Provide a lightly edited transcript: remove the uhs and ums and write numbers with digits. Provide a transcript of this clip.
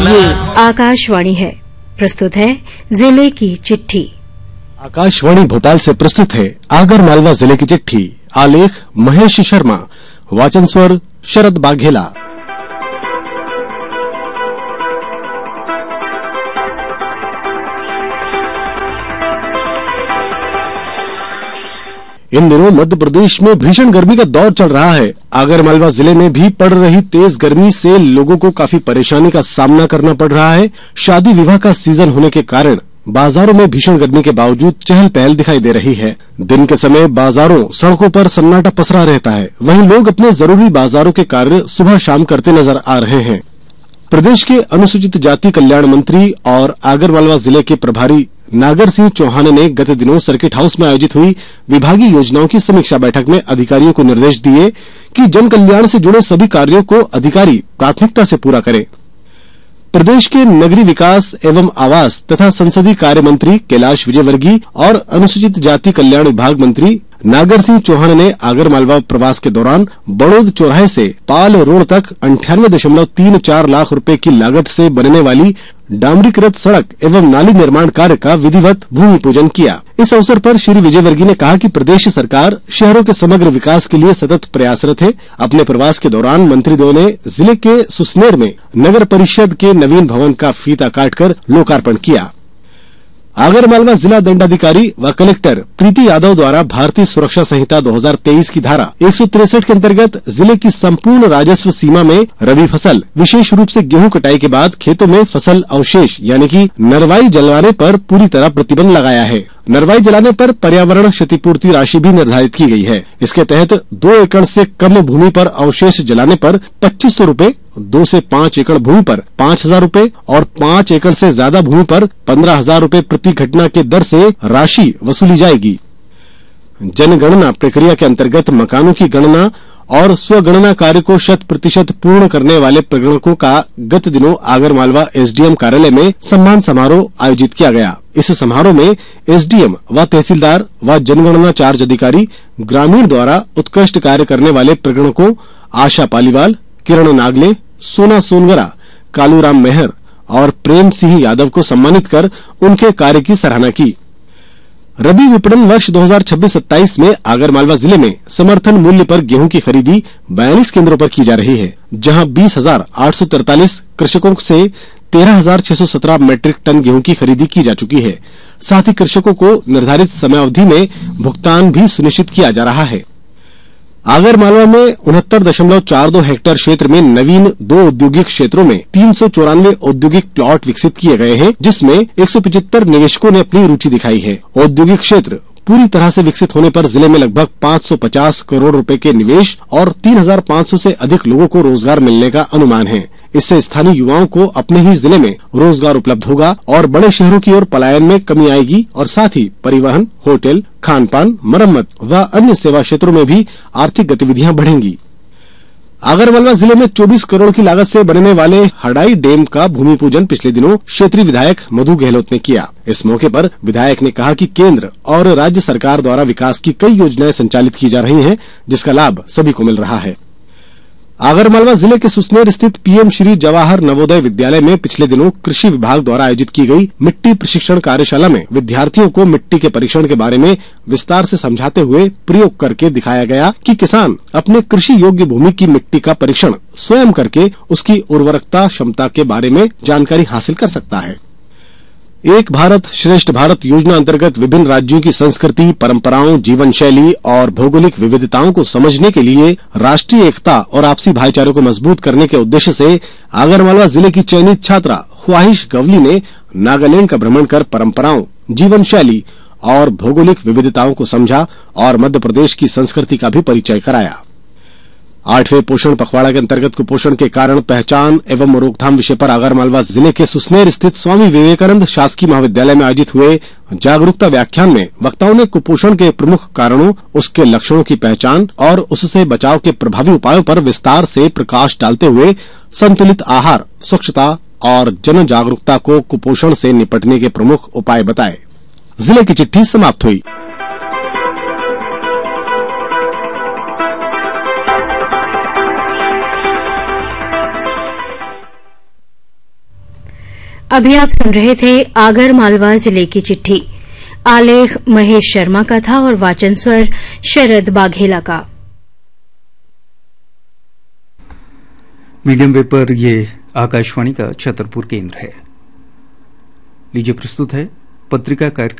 ये आकाशवाणी है। प्रस्तुत है जिले की चिट्ठी। आकाशवाणी भोपाल से प्रस्तुत है आगर मालवा जिले की चिट्ठी। आलेख महेश शर्मा, वाचन स्वर शरद बाघेला। इन दिनों मध्य प्रदेश में भीषण गर्मी का दौर चल रहा है। आगर मालवा जिले में भी पड़ रही तेज गर्मी से लोगों को काफी परेशानी का सामना करना पड़ रहा है। शादी विवाह का सीजन होने के कारण बाजारों में भीषण गर्मी के बावजूद चहल पहल दिखाई दे रही है। दिन के समय बाजारों सड़कों पर सन्नाटा पसरा रहता है। वहीं लोग अपने जरूरी बाजारों के कार्य सुबह शाम करते नजर आ रहे हैं। प्रदेश के अनुसूचित जाति कल्याण मंत्री और आगर मालवा जिले के प्रभारी नागर सिंह चौहान ने गत दिनों सर्किट हाउस में आयोजित हुई विभागीय योजनाओं की समीक्षा बैठक में अधिकारियों को निर्देश दिए कि जन कल्याण से जुड़े सभी कार्यों को अधिकारी प्राथमिकता से पूरा करें। प्रदेश के नगरीय विकास एवं आवास तथा संसदीय कार्य मंत्री कैलाश विजयवर्गीय और अनुसूचित जाति कल्याण विभाग मंत्री नागर सिंह चौहान ने आगर मालवा प्रवास के दौरान बड़ौद चौराहे से पाल रोड तक 98.34 लाख रुपए की लागत से बनने वाली डामरीकृत सड़क एवं नाली निर्माण कार्य का विधिवत भूमि पूजन किया। इस अवसर पर श्री विजयवर्गीय ने कहा कि प्रदेश सरकार शहरों के समग्र विकास के लिए सतत प्रयासरत है। अपने प्रवास के दौरान मंत्री दो ने जिले के सुसनेर में नगर परिषद के नवीन भवन का फीता काटकर लोकार्पण किया। आगर मालवा जिला दंडाधिकारी व कलेक्टर प्रीति यादव द्वारा भारतीय सुरक्षा संहिता 2023 की धारा 163 के अंतर्गत जिले की संपूर्ण राजस्व सीमा में रबी फसल विशेष रूप से गेहूं कटाई के बाद खेतों में फसल अवशेष यानी कि नरवाई जलवाने पर पूरी तरह प्रतिबंध लगाया है। नरवाई जलाने पर पर्यावरण क्षतिपूर्ति राशि भी निर्धारित की गई है। इसके तहत 2 एकड़ से कम भूमि पर अवशेष जलाने पर 2500 रूपए, 2 से 5 एकड़ भूमि पर 5000 रूपए और 5 एकड़ से ज्यादा भूमि पर 15,000 रूपए प्रति घटना के दर से राशि वसूली जाएगी। जनगणना प्रक्रिया के अंतर्गत मकानों की गणना और स्वगणना कार्य को 100% पूर्ण करने वाले प्रगणकों का गत दिनों आगर मालवा एसडीएम कार्यालय में सम्मान समारोह आयोजित किया गया। इस समारोह में एसडीएम व तहसीलदार व जनगणना चार्ज अधिकारी ग्रामीण द्वारा उत्कृष्ट कार्य करने वाले प्रगणकों आशा पालीवाल, किरण नागले, सोना सोनगरा, कालूराम मेहर और प्रेम सिंह यादव को सम्मानित कर उनके कार्य की सराहना की। रबी विपणन वर्ष 2026-27 में आगर मालवा जिले में समर्थन मूल्य पर गेहूं की खरीदी 42 केंद्रों पर की जा रही है, जहां 20,843 कृषकों से 13,617 मैट्रिक टन गेहूं की खरीदी की जा चुकी है। साथ ही कृषकों को निर्धारित समयावधि में भुगतान भी सुनिश्चित किया जा रहा है। आगर मालवा में 69.42 हेक्टेयर क्षेत्र में नवीन 2 औद्योगिक क्षेत्रों में 394 औद्योगिक प्लॉट विकसित किए गए हैं, जिसमें 175 निवेशकों ने अपनी रुचि दिखाई है। औद्योगिक क्षेत्र पूरी तरह से विकसित होने पर जिले में लगभग 550 करोड़ रुपए के निवेश और 3,500 से अधिक लोगों को रोजगार मिलने का अनुमान है। इससे स्थानीय युवाओं को अपने ही जिले में रोजगार उपलब्ध होगा और बड़े शहरों की ओर पलायन में कमी आएगी और साथ ही परिवहन, होटल, खान पान, मरम्मत व अन्य सेवा क्षेत्रों में भी आर्थिक गतिविधियां बढ़ेंगी। आगर मालवा जिले में 24 करोड़ की लागत से बनने वाले हडाई डैम का भूमि पूजन पिछले दिनों क्षेत्रीय विधायक मधु गहलोत ने किया। इस मौके पर विधायक ने कहा कि केंद्र और राज्य सरकार द्वारा विकास की कई योजनाएं संचालित की जा रही हैं, जिसका लाभ सभी को मिल रहा है। आगर मालवा जिले के सुसनेर स्थित पीएम श्री जवाहर नवोदय विद्यालय में पिछले दिनों कृषि विभाग द्वारा आयोजित की गई मिट्टी प्रशिक्षण कार्यशाला में विद्यार्थियों को मिट्टी के परीक्षण के बारे में विस्तार से समझाते हुए प्रयोग करके दिखाया गया कि किसान अपने कृषि योग्य भूमि की मिट्टी का परीक्षण स्वयं करके उसकी उर्वरकता क्षमता के बारे में जानकारी हासिल कर सकता है। एक भारत श्रेष्ठ भारत योजना अंतर्गत विभिन्न राज्यों की संस्कृति, परंपराओं, जीवन शैली और भौगोलिक विविधताओं को समझने के लिए राष्ट्रीय एकता और आपसी भाईचारे को मजबूत करने के उद्देश्य से आगर मालवा जिले की चयनित छात्रा ख्वाहिश गवली ने नागालैंड का भ्रमण कर परंपराओं, जीवन शैली और भौगोलिक विविधताओं को समझा और मध्य प्रदेश की संस्कृति का भी परिचय कराया। 8वें पोषण पखवाड़ा के अंतर्गत कुपोषण के कारण पहचान एवं रोकथाम विषय पर आगर मालवा जिले के सुसनेर स्थित स्वामी विवेकानंद शासकीय महाविद्यालय में आयोजित हुए जागरूकता व्याख्यान में वक्ताओं ने कुपोषण के प्रमुख कारणों, उसके लक्षणों की पहचान और उससे बचाव के प्रभावी उपायों पर विस्तार से प्रकाश डालते हुए संतुलित आहार, स्वच्छता और जन जागरूकता को कुपोषण से निपटने के प्रमुख उपाय बताए। जिले की चिट्ठी समाप्त हुई। अभी आप सुन रहे थे आगर मालवा जिले की चिट्ठी। आलेख महेश शर्मा का था और वाचन स्वर शरद बाघेला का। मीडियम वेव पर ये आकाशवाणी का छतरपुर केंद्र है। लीजिए प्रस्तुत है पत्रिका कार्यक्रम